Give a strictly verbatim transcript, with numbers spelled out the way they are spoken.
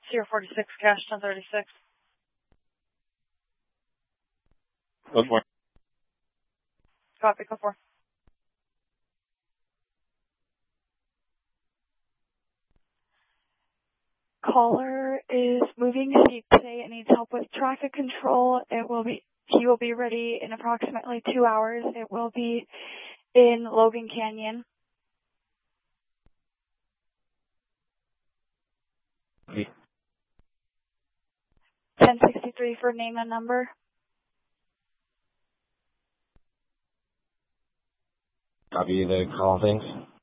Sierra forty-six, cash ten thirty-six. Go for it. Copy, go for it. Caller is moving seat today and needs help with traffic control. It will be, he will be ready in approximately two hours. It will be in Logan Canyon. Okay. ten sixty-three for name and number. Copy the call, thanks.